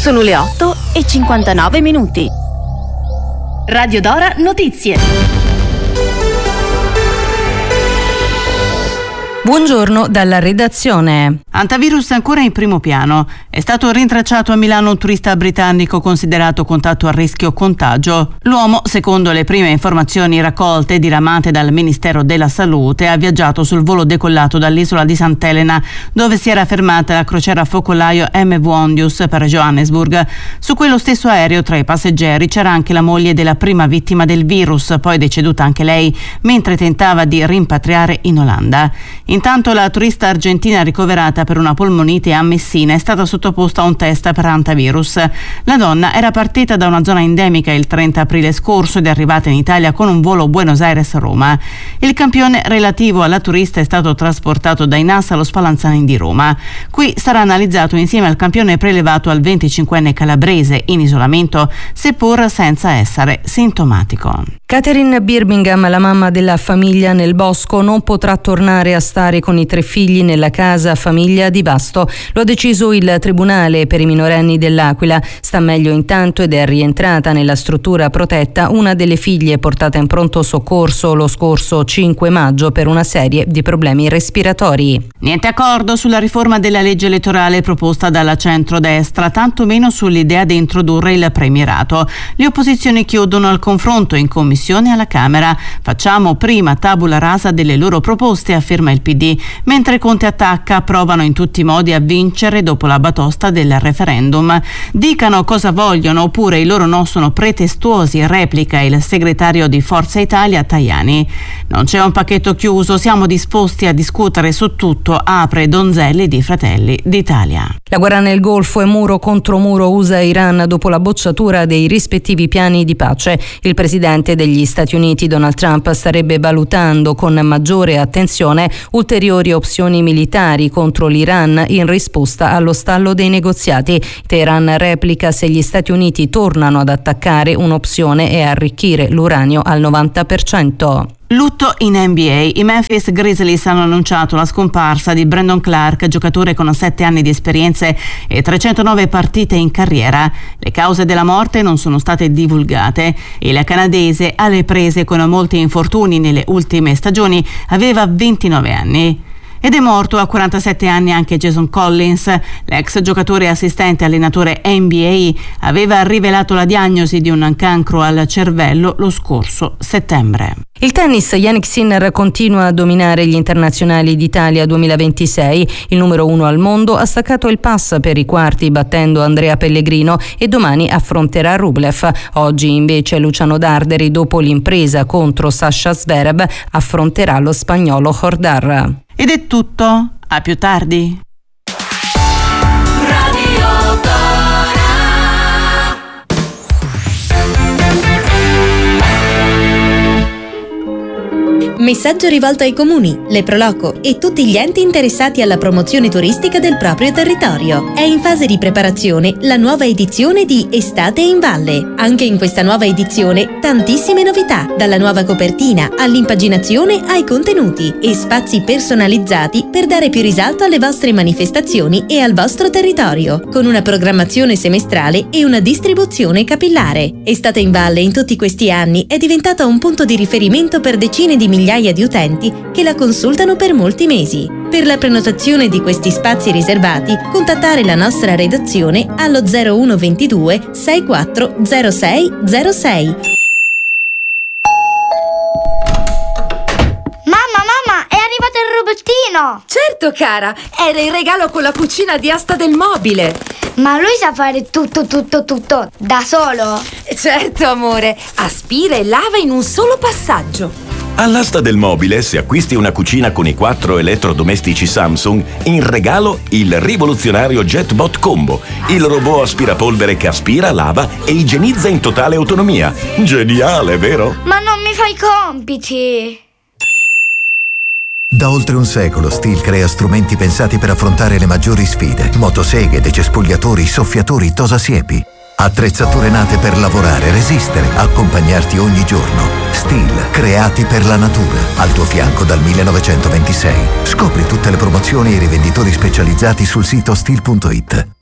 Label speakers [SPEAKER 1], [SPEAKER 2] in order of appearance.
[SPEAKER 1] Sono le 8:59. Radio Dora Notizie.
[SPEAKER 2] Buongiorno dalla redazione.
[SPEAKER 3] Antivirus ancora in primo piano. È stato rintracciato a Milano un turista britannico considerato contatto a rischio contagio. L'uomo, secondo le prime informazioni raccolte e diramate dal Ministero della Salute, ha viaggiato sul volo decollato dall'isola di Sant'Elena, dove si era fermata la crociera focolaio MV Ondius per Johannesburg. Su quello stesso aereo, tra i passeggeri, c'era anche la moglie della prima vittima del virus, poi deceduta anche lei, mentre tentava di rimpatriare in Olanda. Intanto la turista argentina ricoverata per una polmonite a Messina è stata sottoposta a un test per antivirus. La donna era partita da una zona endemica il 30 aprile scorso ed è arrivata in Italia con un volo Buenos Aires-Roma. Il campione relativo alla turista è stato trasportato dai NAS allo Spallanzani di Roma. Qui sarà analizzato insieme al campione prelevato al 25enne calabrese in isolamento, seppur senza essere sintomatico.
[SPEAKER 2] Catherine Birmingham, la mamma della famiglia nel bosco, non potrà tornare a stare con i 3 figli nella casa famiglia di Vasto. Lo ha deciso il Tribunale per i minorenni dell'Aquila. Sta meglio intanto ed è rientrata nella struttura protetta una delle figlie portata in pronto soccorso lo scorso 5 maggio per una serie di problemi respiratori.
[SPEAKER 3] Niente accordo sulla riforma della legge elettorale proposta dalla centrodestra, tantomeno sull'idea di introdurre il premierato. Le opposizioni chiodono al confronto in commissione alla Camera. Facciamo prima tabula rasa delle loro proposte, afferma il PD, mentre Conte attacca, provano in tutti i modi a vincere dopo la batosta del referendum. Dicano cosa vogliono oppure i loro no sono pretestuosi, replica il segretario di Forza Italia Tajani. Non c'è un pacchetto chiuso, siamo disposti a discutere su tutto, apre Donzelli di Fratelli d'Italia.
[SPEAKER 2] La guerra nel Golfo è muro contro muro USA-Iran dopo la bocciatura dei rispettivi piani di pace. Il presidente degli Stati Uniti Donald Trump starebbe valutando con maggiore attenzione ulteriori opzioni militari contro l'Iran in risposta allo stallo dei negoziati. Teheran replica: se gli Stati Uniti tornano ad attaccare, un'opzione è arricchire l'uranio al 90%.
[SPEAKER 3] Lutto in NBA. I Memphis Grizzlies hanno annunciato la scomparsa di Brandon Clark, giocatore con 7 anni di esperienze e 309 partite in carriera. Le cause della morte non sono state divulgate. Il canadese, alle prese con molti infortuni nelle ultime stagioni, aveva 29 anni. Ed è morto a 47 anni anche Jason Collins. L'ex giocatore e assistente allenatore NBA aveva rivelato la diagnosi di un cancro al cervello lo scorso settembre.
[SPEAKER 2] Il tennis, Jannik Sinner continua a dominare gli internazionali d'Italia 2026. Il numero 1 al mondo ha staccato il pass per i quarti battendo Andrea Pellegrino e domani affronterà Rublev. Oggi invece Luciano Darderi, dopo l'impresa contro Sasha Zverev, affronterà lo spagnolo Hordar.
[SPEAKER 3] Ed è tutto, a più tardi.
[SPEAKER 4] Messaggio rivolto ai comuni, le Proloco e tutti gli enti interessati alla promozione turistica del proprio territorio. È in fase di preparazione la nuova edizione di Estate in Valle. Anche in questa nuova edizione tantissime novità, dalla nuova copertina all'impaginazione ai contenuti e spazi personalizzati per dare più risalto alle vostre manifestazioni e al vostro territorio, con una programmazione semestrale e una distribuzione capillare. Estate in Valle in tutti questi anni è diventata un punto di riferimento per decine di migliaia di utenti che la consultano per molti mesi. Per la prenotazione di questi spazi riservati, contattare la nostra redazione allo 0122 640606.
[SPEAKER 5] Mamma, è arrivato il robottino!
[SPEAKER 6] Certo, cara, era il regalo con la cucina di asta del mobile.
[SPEAKER 5] Ma lui sa fare tutto da solo?
[SPEAKER 6] Certo, amore, aspira e lava in un solo passaggio.
[SPEAKER 7] All'asta del mobile, se acquisti una cucina con i 4 elettrodomestici Samsung, in regalo il rivoluzionario JetBot Combo, il robot aspirapolvere che aspira, lava e igienizza in totale autonomia. Geniale, vero?
[SPEAKER 5] Ma non mi fai i compiti!
[SPEAKER 8] Da oltre un secolo STIHL crea strumenti pensati per affrontare le maggiori sfide: motoseghe, decespugliatori, soffiatori, tosasiepi. Attrezzature nate per lavorare, resistere, accompagnarti ogni giorno. STIHL, creati per la natura. Al tuo fianco dal 1926. Scopri tutte le promozioni e i rivenditori specializzati sul sito stihl.it.